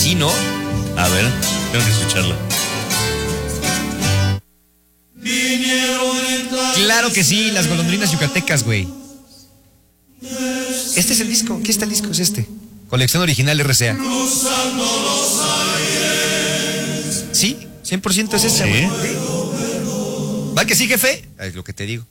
Sí, ¿no? A ver, tengo que escucharla. Claro que sí, las golondrinas yucatecas, güey. Este es el disco, aquí está el disco, es este. Colección original RCA. Sí, 100% es esa, güey. ¿Va que sí, jefe? Es lo que te digo.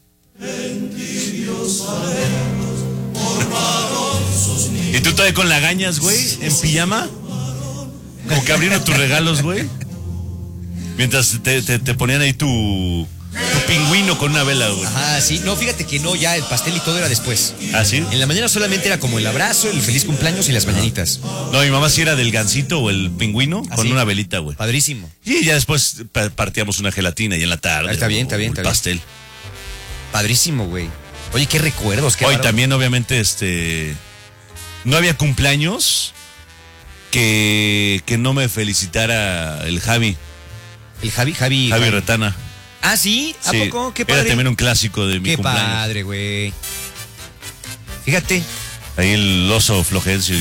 ¿Y tú todavía con lagañas, güey? ¿En pijama? Como que abrieron tus regalos, güey. Mientras te ponían ahí tu pingüino con una vela, güey. Ajá, sí. No, fíjate que no, ya el pastel y todo era después. ¿Ah, sí? En la mañana solamente era como el abrazo, el feliz cumpleaños y las mañanitas. No, mi mamá sí era del gansito o el pingüino con una velita, güey. Padrísimo. Y ya después partíamos una gelatina y en la tarde. Está bien, está bien, el está bien. pastel. Padrísimo, güey. Oye, qué recuerdos. Hoy también, obviamente, no había cumpleaños que no me felicitara el Javi. El Javi Retana. ¿Ah, sí? ¿A poco? Qué padre. Era también un clásico de mi cumpleaños. Qué padre, güey. Fíjate. Ahí el oso Flogencio.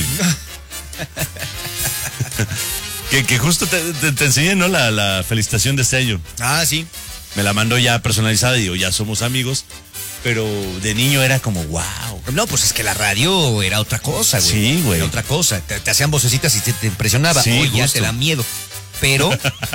que justo te enseñé, ¿no? La felicitación de este año. Ah, sí. Me la mandó ya personalizada y digo, ya somos amigos. Pero de niño era como, wow. No, pues es que la radio era otra cosa, güey. Sí, güey. Era otra cosa. Te hacían vocecitas y te impresionaba. Sí, hoy ya justo. te da miedo. Pero...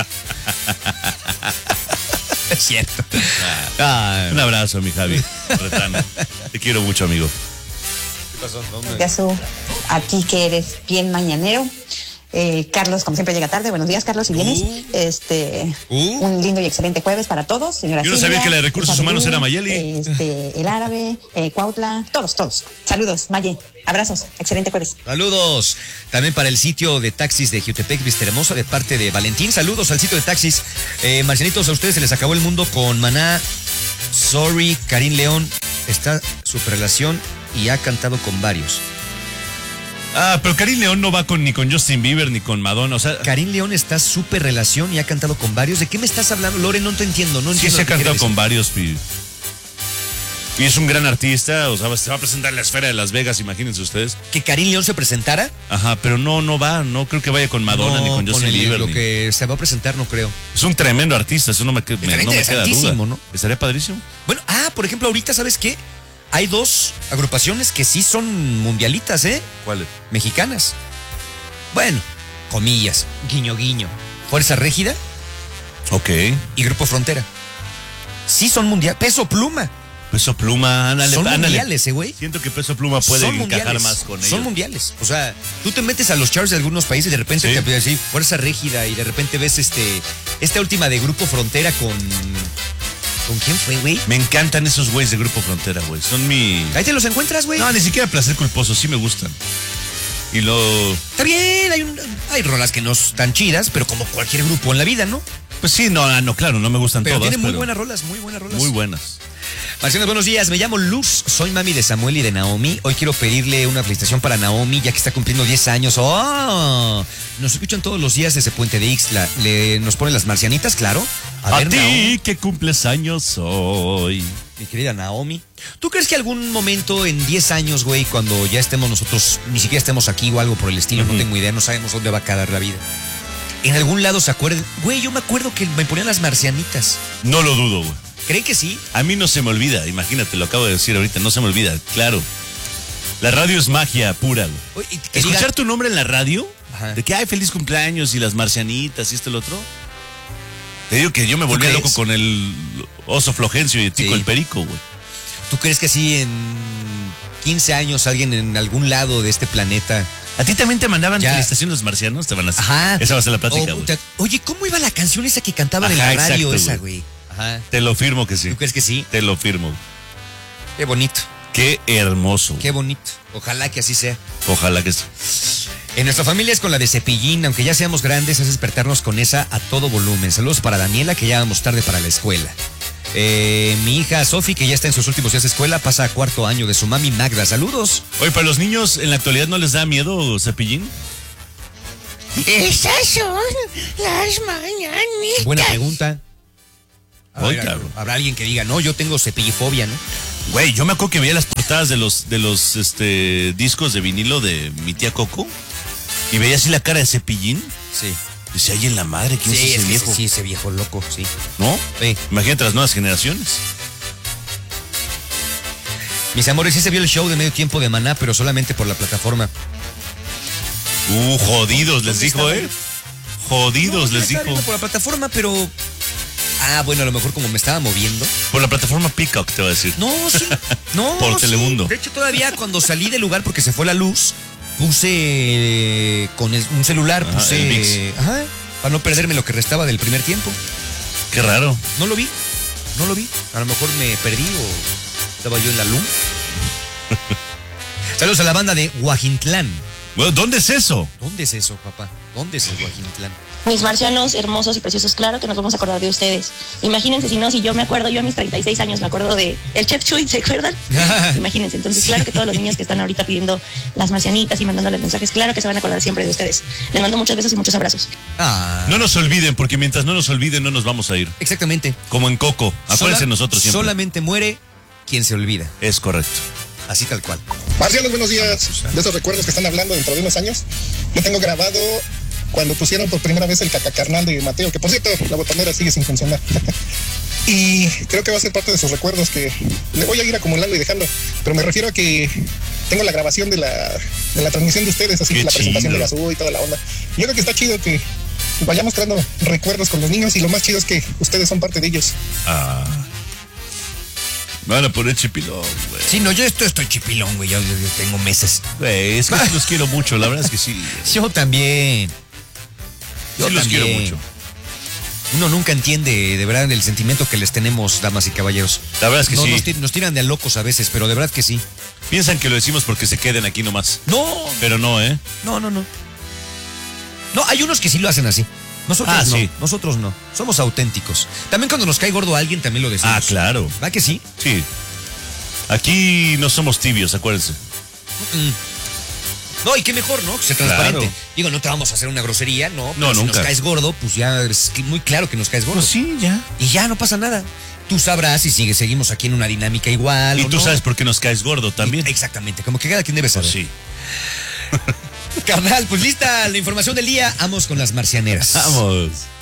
es cierto. Un abrazo, mi Javi Retana. Te quiero mucho, amigo. ¿Qué pasó? Caso, aquí que eres bien mañanero. Carlos, como siempre, llega tarde. Buenos días, Carlos, si vienes. Un lindo y excelente jueves para todos, señora. Yo no sabía que la de Recursos Humanos era Mayeli. El árabe, Cuautla, todos. Saludos, Maye. Abrazos, excelente jueves. Saludos. También para el sitio de taxis de Jutepec, Vistahermosa, de parte de Valentín. Saludos al sitio de taxis. Marcianitos, a ustedes se les acabó el mundo con Maná. Sorry, Karim León. Está su relación y ha cantado con varios. Ah, pero Karim León no va ni con Justin Bieber ni con Madonna, o sea... Karim León está súper relación y ha cantado con varios. ¿De qué me estás hablando, Lore? No te entiendo, no entiendo. Sí, se ha cantado con varios, y es un gran artista, o sea, se va a presentar en la Esfera de Las Vegas, imagínense ustedes. ¿Que Karim León se presentara? Ajá, pero no creo que vaya con Madonna ni con Justin Bieber. Lo que se va a presentar no creo. Es un tremendo artista, eso no me queda duda. ¿No? Estaría padrísimo. Bueno, por ejemplo, ahorita, ¿sabes qué? Hay dos agrupaciones que sí son mundialitas, ¿eh? ¿Cuáles? Mexicanas. Bueno, comillas, guiño, guiño. Fuerza Régida. Ok. Y Grupo Frontera. Sí son mundiales. Peso Pluma. Peso Pluma, ándale. Son mundiales, güey. Siento que Peso Pluma puede encajar más con ellos. Son mundiales. O sea, tú te metes a los charts de algunos países y de repente te empieza a decir Fuerza Régida y de repente ves esta última de Grupo Frontera con quién fue, güey. Me encantan esos güeyes de Grupo Frontera, güey. Son mi... Ahí te los encuentras, güey. No, ni siquiera placer culposo, sí me gustan. Y Está bien, hay rolas que no están chidas, pero como cualquier grupo en la vida, ¿no? Pues sí, no, claro, no me gustan pero todas. Tiene muy buenas rolas, muy buenas rolas. Muy buenas. Marcianos, buenos días. Me llamo Luz, soy mami de Samuel y de Naomi. Hoy quiero pedirle una felicitación para Naomi, ya que está cumpliendo 10 años. ¡Oh! Nos escuchan todos los días desde Puente de Ixtla. Nos ponen las marcianitas, claro. A ver, ti, Naomi, que cumples años hoy. mi querida Naomi. ¿Tú crees que algún momento en 10 años, güey, cuando ya estemos nosotros, ni siquiera estemos aquí o algo por el estilo, no tengo idea, no sabemos dónde va a quedar la vida, en algún lado se acuerden? Güey, yo me acuerdo que me ponían las marcianitas. No lo dudo, güey. ¿Creen que sí? A mí no se me olvida, imagínate, lo acabo de decir ahorita, no se me olvida, claro. La radio es magia pura, güey. Oye, Escuchar tu nombre en la radio, Ajá. de que hay feliz cumpleaños y las marcianitas y esto y lo otro. Te digo que yo me volví loco con el oso Flogencio y el Tico el Perico, güey. ¿Tú crees que sí en 15 años alguien en algún lado de este planeta... ¿A ti también te mandaban felicitaciones los marcianos? Te van a hacer. Ajá. Esa va a ser la plática, güey. Oye, ¿cómo iba la canción esa que cantaban en la radio, exacto, esa, güey? Ajá. Te lo firmo que sí. ¿Tú crees que sí? Te lo firmo. Qué bonito. Qué hermoso. Qué bonito. Ojalá que así sea. Ojalá que sí. En nuestra familia es con la de Cepillín, aunque ya seamos grandes, es despertarnos con esa a todo volumen. Saludos para Daniela, que ya vamos tarde para la escuela. Mi hija Sofi, que ya está en sus últimos días de escuela, pasa a 4º año de su mami Magda. Saludos. Oye, ¿para los niños en la actualidad no les da miedo Cepillín? Esas son las mañanitas. Buena pregunta. Oye, cabrón. Habrá alguien que diga, no, yo tengo cepillifobia, ¿no? Güey, yo me acuerdo que veía las portadas de los discos de vinilo de mi tía Coco. Y veía así la cara de Cepillín. Sí. Dice, ahí en la madre, ¿quién es ese viejo? Sí, ese viejo loco, sí. ¿No? Sí. Imagínate las nuevas generaciones. Mis amores, sí se vio el show de medio tiempo de Maná, pero solamente por la plataforma. Jodidos, les dijo, Jodidos, les dijo. Por la plataforma, pero... Ah, bueno, a lo mejor como me estaba moviendo. Por la plataforma Peacock, te voy a decir. No, sí. No, Por sí. Telemundo. De hecho, todavía cuando salí del lugar porque se fue la luz, puse con un celular, el ViX. para no perderme lo que restaba del primer tiempo. Qué raro. No lo vi. A lo mejor me perdí o estaba yo en la luz. Saludos a la banda de Huajintlán. Bueno, ¿dónde es eso? ¿Dónde es eso, papá? ¿Dónde es el Huajintlán? Mis marcianos hermosos y preciosos, claro que nos vamos a acordar de ustedes. Imagínense, si yo me acuerdo, yo a mis 36 años me acuerdo de el Chef Chuy, ¿se acuerdan? Imagínense, entonces claro que todos los niños que están ahorita pidiendo las marcianitas y mandándoles mensajes, claro que se van a acordar siempre de ustedes. Les mando muchos besos y muchos abrazos. No nos olviden, porque mientras no nos olviden, no nos vamos a ir. Exactamente. Como en Coco. Acuérdense nosotros siempre. Solamente muere quien se olvida. Es correcto. Así tal cual. Marcianos, buenos días. De esos recuerdos que están hablando dentro de unos años, yo tengo grabado cuando pusieron por primera vez el cacacarnal de Mateo, que por cierto, la botonera sigue sin funcionar. Y creo que va a ser parte de esos recuerdos que le voy a ir acumulando y dejando. Pero me refiero a que tengo la grabación de la transmisión de ustedes, así que la presentación de Gazú y toda la onda. Yo creo que está chido que vayamos creando recuerdos con los niños y lo más chido es que ustedes son parte de ellos. Me van a poner chipilón, güey. Sí, no, yo estoy chipilón, güey. Yo tengo meses. Güey, es que sí los quiero mucho, la verdad es que sí. Yo también. Sí los quiero mucho. Uno nunca entiende de verdad el sentimiento que les tenemos, damas y caballeros. La verdad es que sí. Nos tiran de a locos a veces, pero de verdad que sí. Piensan que lo decimos porque se queden aquí nomás. No. Pero no, ¿eh? No. No, hay unos que sí lo hacen así. Nosotros no. Sí. Nosotros no. Somos auténticos. También cuando nos cae gordo a alguien también lo decimos. Claro. ¿Va que sí? Sí. Aquí no somos tibios, acuérdense. No, y qué mejor, ¿no? Que sea transparente. Claro. Digo, no te vamos a hacer una grosería, ¿no? No, si nunca. nos caes gordo, pues ya es muy claro que nos caes gordo. Pues sí, ya. Y ya no pasa nada. Tú sabrás si seguimos aquí en una dinámica igual. Y tú no. sabes por qué nos caes gordo también. Exactamente, como que cada quien debe saber. Pues sí. Carnal, pues lista la información del día. Vamos con las marcianeras. Vamos.